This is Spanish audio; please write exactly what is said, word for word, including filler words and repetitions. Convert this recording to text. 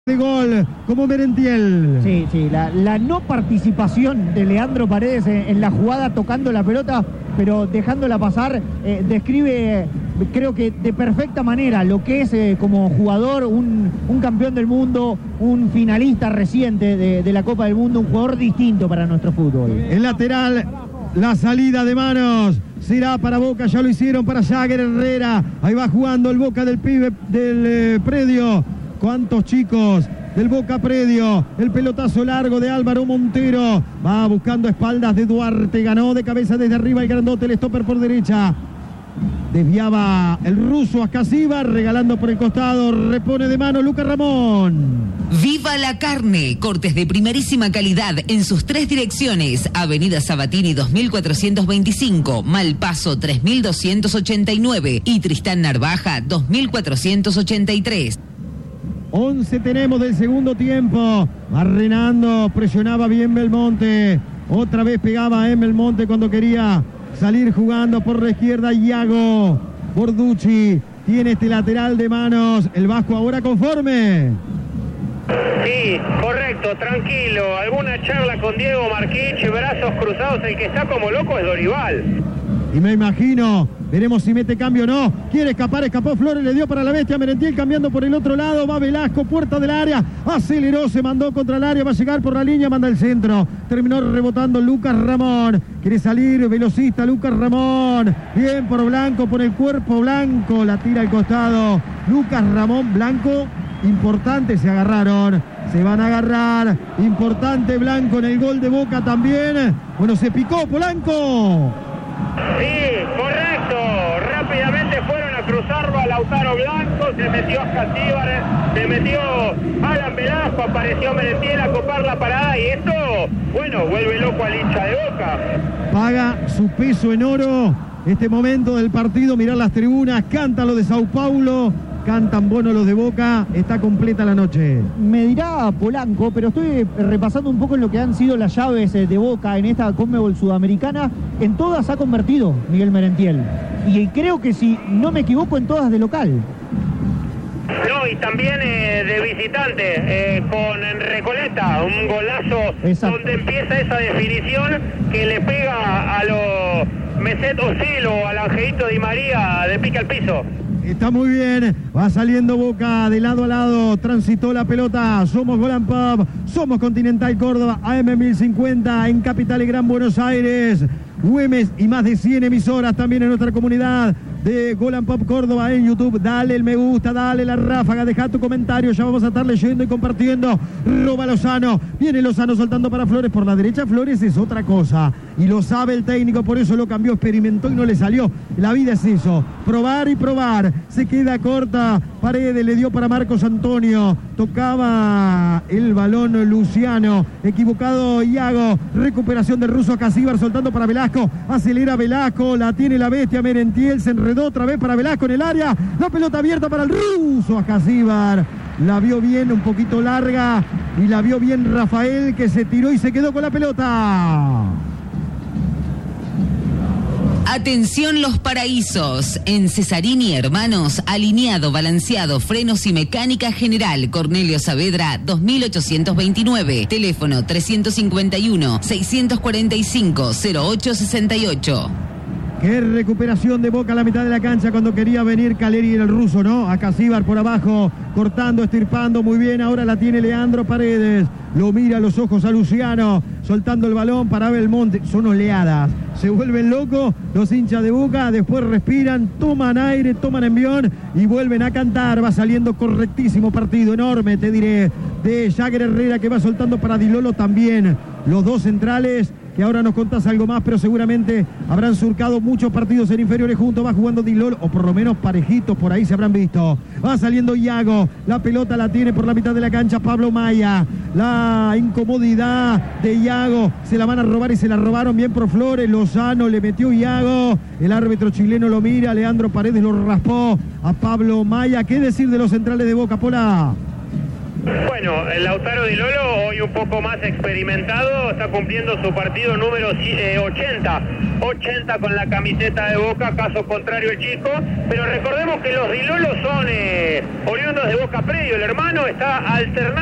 de gol como Merentiel. Sí, sí, la, la no participación de Leandro Paredes en, en la jugada tocando la pelota, pero dejándola pasar, eh, describe, creo que de perfecta manera, lo que es eh, como jugador, un, un campeón del mundo, un finalista reciente de, de la Copa del Mundo, un jugador distinto para nuestro fútbol. El lateral, la salida de manos será para Boca, ya lo hicieron para Jagger Herrera. Ahí va jugando el Boca del pibe del eh, predio. ¿Cuántos chicos del Boca Predio? El pelotazo largo de Álvaro Montero. Va buscando espaldas de Duarte. Ganó de cabeza desde arriba el grandote. El stopper por derecha. Desviaba el ruso a Casibar, regalando por el costado. Repone de mano Lucas Ramón. Viva la carne. Cortes de primerísima calidad en sus tres direcciones. Avenida Sabatini dos mil cuatrocientos veinticinco, Malpaso tres mil doscientos ochenta y nueve y Tristán Narvaja dos mil cuatrocientos ochenta y tres. once tenemos del segundo tiempo. Barrenando, presionaba bien Belmonte. Otra vez pegaba a Belmonte cuando quería salir jugando por la izquierda. Iago Borducci tiene este lateral de manos. El Vasco ahora conforme. Sí, correcto, tranquilo. Alguna charla con Diego Marquich, brazos cruzados. El que está como loco es Dorival. Y me imagino, veremos si mete cambio o no. Quiere escapar, escapó Flores, le dio para la bestia. Merentiel cambiando por el otro lado. Va Velasco, puerta del área. Aceleró, se mandó contra el área. Va a llegar por la línea, manda el centro. Terminó rebotando Lucas Ramón. Quiere salir, velocista Lucas Ramón. Bien por Blanco, por el cuerpo Blanco. La tira al costado. Lucas Ramón, Blanco. Importante, se agarraron. Se van a agarrar. Importante Blanco en el gol de Boca también. Bueno, se picó Polanco. Sí, correcto. Rápidamente fueron a cruzarlo a Lautaro Blanco, se metió a Casíbar, se metió Alan Velasco, apareció Merentiel a copar la parada y esto, bueno, vuelve loco al hincha de Boca. Paga su peso en oro este momento del partido, mirar las tribunas, cantan los de Sao Paulo, cantan bono los de Boca, está completa la noche. Me dirá Polanco, pero estoy repasando un poco en lo que han sido las llaves de Boca en esta Conmebol Sudamericana. En todas ha convertido Miguel Merentiel. Y creo que, si no me equivoco, en todas de local. No, y también eh, de visitante, eh, con Recoleta, un golazo. Exacto. Donde empieza esa definición que le pega a los Mesut Özil o al Angelito Di María de pica al piso. Está muy bien, va saliendo Boca de lado a lado, transitó la pelota, somos Golan Pop, somos Continental Córdoba, A M mil cincuenta en Capital y Gran Buenos Aires, Güemes y más de cien emisoras también en nuestra comunidad de Golan Pop Córdoba en YouTube. Dale el me gusta, dale la ráfaga, deja tu comentario, ya vamos a estar leyendo y compartiendo. Roba Lozano, viene Lozano soltando para Flores por la derecha. Flores es otra cosa y lo sabe el técnico, por eso lo cambió, experimentó y no le salió. La vida es eso, probar y probar. Se queda corta Paredes, le dio para Marcos Antonio, tocaba el balón Luciano, equivocado Iago, recuperación del ruso a Casíbar, soltando para Velasco, acelera Velasco, la tiene la bestia Merentiel, se enredó otra vez para Velasco en el área, la pelota abierta para el ruso a Casíbar, la vio bien, un poquito larga, y la vio bien Rafael, que se tiró y se quedó con la pelota. Atención Los Paraísos, en Cesarini Hermanos, alineado, balanceado, frenos y mecánica general, Cornelio Saavedra dos mil ochocientos veintinueve, teléfono trescientos cincuenta y uno, seiscientos cuarenta y cinco, cero ocho sesenta y ocho. Qué recuperación de Boca a la mitad de la cancha cuando quería venir Caleri en el ruso, ¿no? A Casíbar por abajo, cortando, estirpando, muy bien, ahora la tiene Leandro Paredes, lo mira a los ojos a Luciano, soltando el balón para Belmonte, son oleadas, se vuelven locos los hinchas de Boca, después respiran, toman aire, toman envión y vuelven a cantar. Va saliendo correctísimo partido, enorme, te diré, de Jagger Herrera, que va soltando para Dilolo también, los dos centrales, que ahora nos contás algo más, pero seguramente habrán surcado muchos partidos en inferiores juntos. Va jugando Dilolo, o por lo menos parejitos, por ahí se habrán visto. Va saliendo Iago, la pelota la tiene por la mitad de la cancha Pablo Maya. La incomodidad de Iago, se la van a robar y se la robaron bien por Flores. Lozano le metió Iago, el árbitro chileno lo mira, Leandro Paredes lo raspó a Pablo Maya. ¿Qué decir de los centrales de Boca, Pola? Bueno, bueno, el Lautaro Di Lolo, hoy un poco más experimentado, está cumpliendo su partido número ochenta. ochenta con la camiseta de Boca, caso contrario el chico. Pero recordemos que los Di Lolo son eh, oriundos de Boca Predio. El hermano está alternando